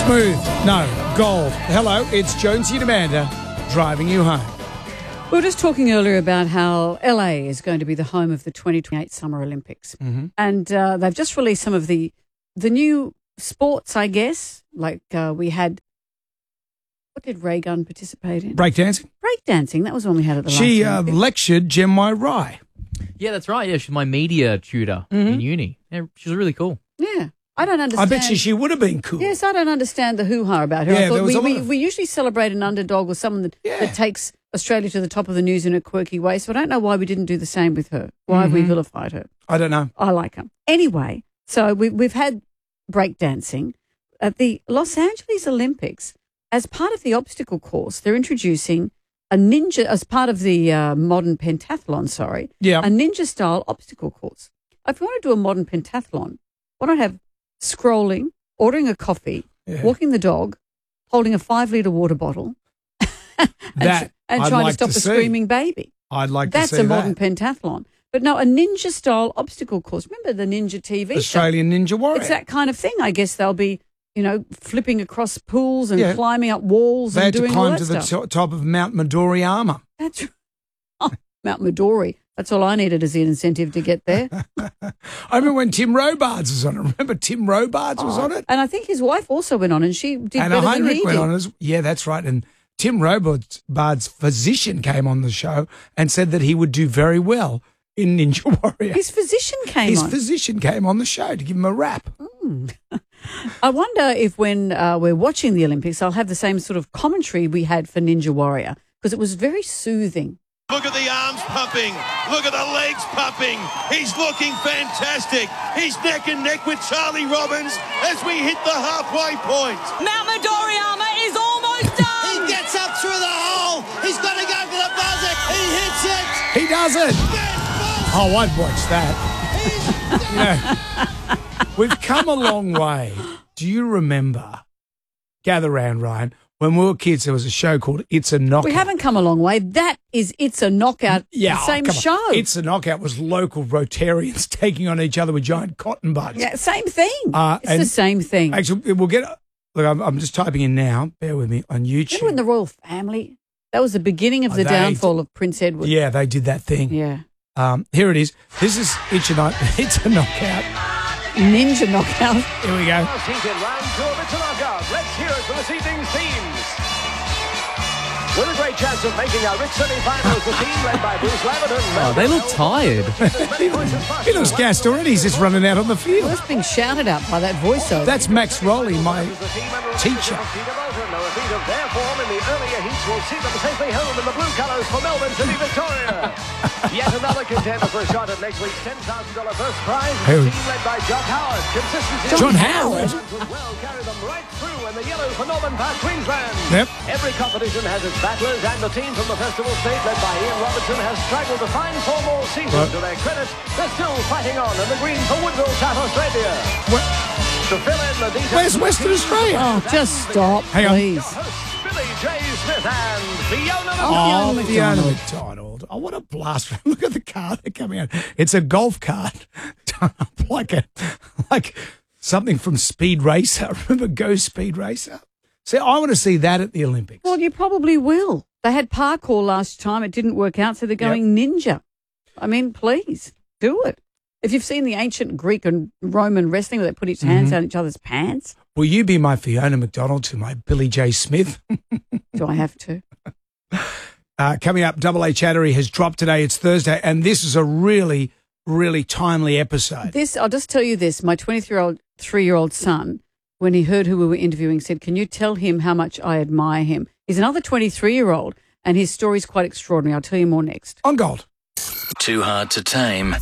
Smooth. No, gold. Hello, it's Jonesy and Amanda driving you home. We were just talking earlier about how LA is going to be the home of the 2028 Summer Olympics. Mm-hmm. And they've just released some of the new sports, I guess. Like we had, what did Ray Gunn participate in? Breakdancing. Breakdancing. That was one we had at the She last Olympics. lectured Gemma Rye. Yeah, that's right. Yeah, she's my media tutor in uni. Yeah, she's really cool. Yeah. I don't I understand. bet she would have been cool. Yes, I don't understand the hoo-ha about her. Yeah, I thought there was a lot we usually celebrate an underdog or someone that takes Australia to the top of the news in a quirky way, so I don't know why we didn't do the same with her. Why have we vilified her? I don't know. I like her. Anyway, so we've had breakdancing. At the Los Angeles Olympics, as part of the obstacle course, they're introducing a ninja, as part of the modern pentathlon, a ninja-style obstacle course. If you want to do a modern pentathlon, why not have scrolling, ordering a coffee, walking the dog, holding a 5-litre water bottle, and trying to stop a screaming baby. I'd like That's to see a modern that. pentathlon. But no, a ninja-style obstacle course. Remember the Ninja TV Australian Ninja Warrior. It's that kind of thing. I guess they'll be, flipping across pools and climbing up walls They and doing had all to that climb to stuff. the top of Mount Midori Armour. That's Mount Midori. That's all I needed as the incentive to get there. I remember when Tim Robards was on it. Remember Tim Robards was on it? And I think his wife also went on, and she did Anna better than he Heinrich went did. on as yeah, that's right. And Tim Robards' physician came on the show and said that he would do very well in Ninja Warrior. His physician came His on. physician came on the show to give him a rap. I wonder if when we're watching the Olympics, I'll have the same sort of commentary we had for Ninja Warrior, because it was very soothing. Look at the arms pumping. Look at the legs pumping. He's looking fantastic. He's neck and neck with Charlie Robbins as we hit the halfway point. Mount Midori Armour is almost done. He gets up through the hole. He's got to go for the buzzer. He hits it. He does it. Oh, I'd watch that. We've come a long way. Do you remember, gather round, Ryan, when we were kids, there was a show called It's a Knockout. We haven't come a long way. That is It's a Knockout, Yeah, the same come on. show. It's a Knockout was local Rotarians taking on each other with giant cotton buds. Yeah, same thing. It's and the same thing. Actually, we'll get. Look, I'm just typing in now. Bear with me on YouTube. Remember when the royal family? That was the beginning of the they- downfall of Prince Edward. Yeah, they did that thing. Yeah. Here it is. This is It's a Knockout. Ninja Knockout. Here we go. Heat in round 2 of It's a Knockout. Let's hear it for this evening's teams. With a great chance of making our Rich semi-finals, the team led by Bruce Laverton. Oh, they look tired. He looks gassed already. He's just running out on the field. Well, that's being shouted out by that voiceover. That's Max Rowley, my teacher. A repeat of their form in the earlier heats will see them safely home in the blue colours for Melbourne City, Victoria. Yet another contender for a shot at next week's $10,000 first prize. Who? The team led by Jock Howard. Consistency. John Howard? Will well carry them right through in the yellow for Norman Park, Queensland. Yep. Every competition has its battlers, and the team from the festival state, led by Ian Robertson, has struggled to find 4 more seasons. What? To their credit, they're still fighting on in the green for Woodville, South Australia. What? To fill in the details. Where's Western Australia? Oh, just stop, Hang on. please. Hosts Billy J. Smith and Fiona Oh, McDonald. Fiona McDonald. Oh, what a blast. Look at the car they're coming out. It's a golf cart done up like something from Speed Racer. Remember Go Speed Racer? See, I want to see that at the Olympics. Well, you probably will. They had parkour last time. It didn't work out, so they're going ninja. I mean, please, do it. If you've seen the ancient Greek and Roman wrestling where they put each hands down each other's pants, Will you be my Fiona McDonald to my Billy J. Smith? do I have to? Coming up, Double A Chattery has dropped today. It's Thursday, and this is a really, really timely episode. I'll just tell you this. My 3-year-old son, when he heard who we were interviewing, said, "Can you tell him how much I admire him?" He's another 23-year-old, and his story's quite extraordinary. I'll tell you more next. On Gold. Too hard to tame.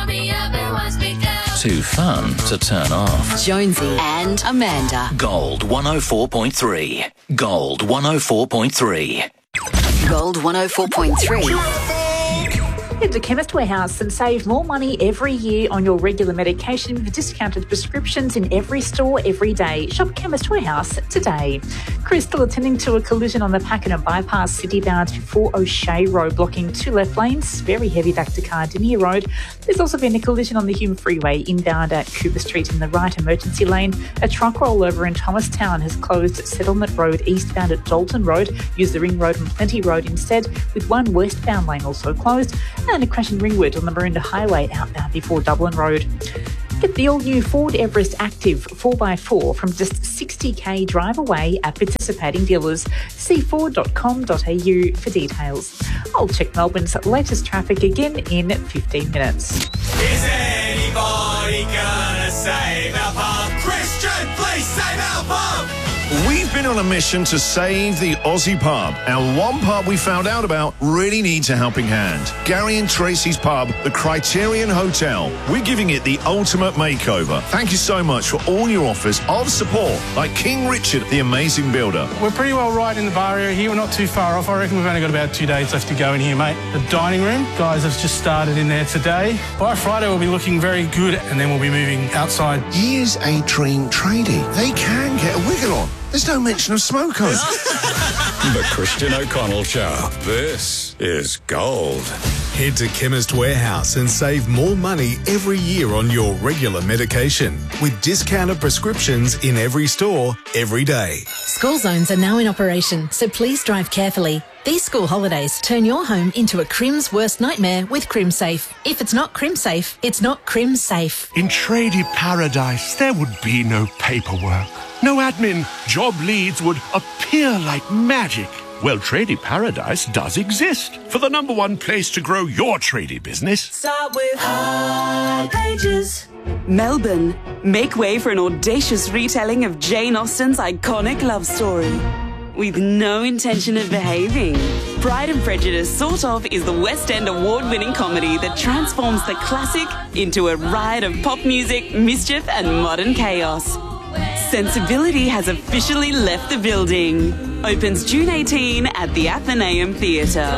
Too fun to turn off. Jonesy and Amanda. Gold 104.3. Gold 104.3. Gold 104.3. Head to Chemist Warehouse and save more money every year on your regular medication with discounted prescriptions in every store every day. Shop Chemist Warehouse today. Crews still attending to a collision on the Pakenham bypass city bound before O'Shea Road, blocking 2 left lanes. Very heavy back to Cardinia Road. There's also been a collision on the Hume Freeway inbound at Cooper Street in the right emergency lane. A truck rollover in Thomastown has closed Settlement Road eastbound at Dalton Road. Use the Ring Road and Plenty Road instead, with one westbound lane also closed. And a crash in Ringwood on the Maroondah Highway outbound before Dublin Road. Get the all-new Ford Everest Active 4x4 from just $60,000 drive away at participating dealers. See ford.com.au for details. I'll check Melbourne's latest traffic again in 15 minutes. Is anybody gonna save our pub? Christian, please save our pub! We've been on a mission to save the Aussie pub, and one pub we found out about really needs a helping hand. Gary and Tracy's pub, the Criterion Hotel. We're giving it the ultimate makeover. Thank you so much for all your offers of support, like King Richard, the amazing builder. We're pretty well right in the bar area here. We're not too far off. I reckon we've only got about 2 days left to go in here, mate. The dining room, guys have just started in there today. By Friday, we'll be looking very good, and then we'll be moving outside. Here's a dream tradie. They can get a wiggle on. There's no mention of smoke on. The Christian O'Connell Show. This is gold. Head to Chemist Warehouse and save more money every year on your regular medication with discounted prescriptions in every store, every day. School zones are now in operation, so please drive carefully. These school holidays turn your home into a Crim's worst nightmare with CrimSafe. If it's not CrimSafe, it's not CrimSafe. In tradie paradise, there would be no paperwork. No admin. Job leads would appear like magic. Well, Tradie Paradise does exist for the #1 place to grow your tradie business. Start with High Pages. Melbourne, make way for an audacious retelling of Jane Austen's iconic love story. With no intention of behaving. Pride and Prejudice Sort Of is the West End award-winning comedy that transforms the classic into a riot of pop music, mischief and modern chaos. Sensibility has officially left the building. Opens June 18 at the Athenaeum Theatre.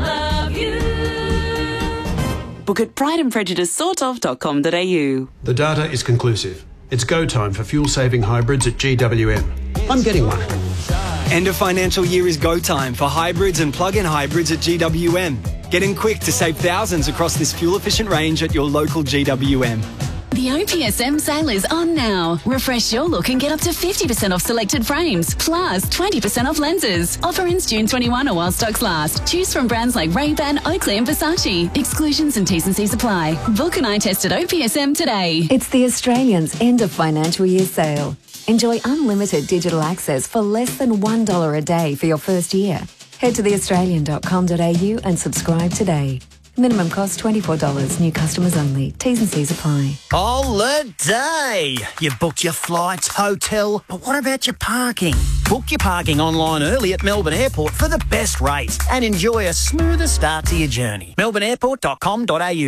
Book at prideandprejudicesortof.com.au. The data is conclusive. It's go time for fuel-saving hybrids at GWM. I'm getting one. End of financial year is go time for hybrids and plug-in hybrids at GWM. Get in quick to save thousands across this fuel-efficient range at your local GWM. The OPSM sale is on now. Refresh your look and get up to 50% off selected frames, plus 20% off lenses. Offer ends June 21 or while stocks last. Choose from brands like Ray-Ban, Oakley and Versace. Exclusions and T's and C's apply. Book an eye test at OPSM today. It's the Australians' end of financial year sale. Enjoy unlimited digital access for less than $1 a day for your first year. Head to theaustralian.com.au and subscribe today. Minimum cost $24. New customers only. T's and C's apply. Holiday! You've booked your flights, hotel, but what about your parking? Book your parking online early at Melbourne Airport for the best rates and enjoy a smoother start to your journey. melbourneairport.com.au.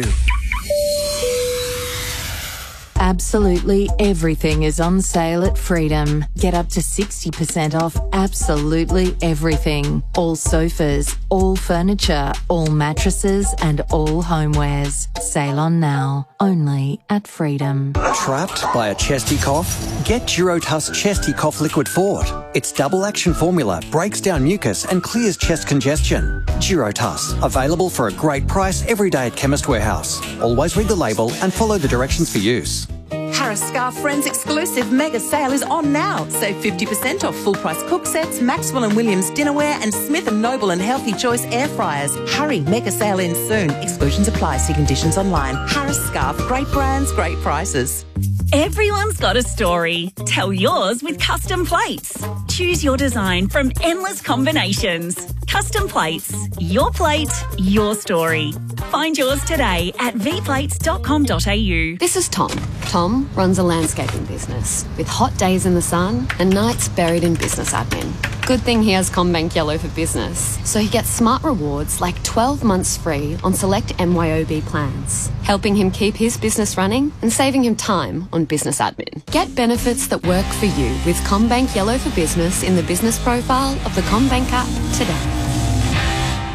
Absolutely everything is on sale at Freedom. Get up to 60% off absolutely everything. All sofas, all furniture, all mattresses and all homewares. Sale on now. Only at Freedom. Trapped by a chesty cough? Get Durotuss Chesty Cough Liquid Fort. Its double action formula breaks down mucus and clears chest congestion. Durotuss, available for a great price every day at Chemist Warehouse. Always read the label and follow the directions for use. Harris Scarf Friends exclusive mega sale is on now. Save 50% off full price cook sets, Maxwell and Williams dinnerware and Smith & Noble and Healthy Choice air fryers. Hurry, mega sale ends soon. Exclusions apply. See conditions online. Harris Scarf, great brands, great prices. Everyone's got a story. Tell yours with Custom Plates. Choose your design from endless combinations. Custom Plates. Your plate, your story. Find yours today at vplates.com.au. This is Tom. Tom runs a landscaping business with hot days in the sun and nights buried in business admin. Good thing he has CommBank Yellow for Business, so he gets smart rewards like 12 months free on select MYOB plans, helping him keep his business running and saving him time on business admin. Get benefits that work for you with CommBank Yellow for Business in the business profile of the CommBank app today.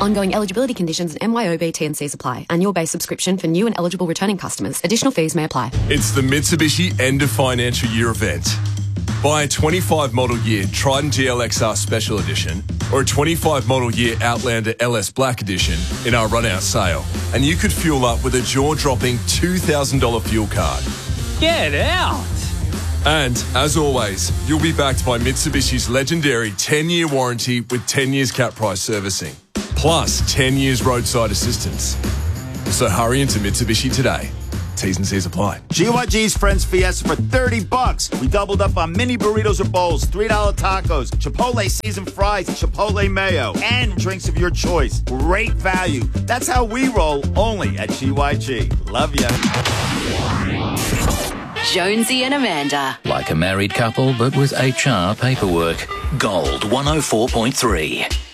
Ongoing eligibility conditions and MYOB T&Cs apply. Annual base subscription for new and eligible returning customers. Additional fees may apply. It's the Mitsubishi End of Financial Year event. Buy a 25 model year Triton GLXR Special Edition or a 25 model year Outlander LS Black Edition in our run-out sale, and you could fuel up with a jaw-dropping $2,000 fuel card. Get out! And, as always, you'll be backed by Mitsubishi's legendary 10-year warranty with 10 years cap price servicing, plus 10 years roadside assistance. So hurry into Mitsubishi today. T's and C's apply. GYG's Friends Fiesta for $30. We doubled up on mini burritos or bowls, $3 tacos, Chipotle seasoned fries, Chipotle mayo, and drinks of your choice. Great value. That's how we roll, only at GYG. Love ya. Jonesy and Amanda. Like a married couple, but with HR paperwork. Gold 104.3.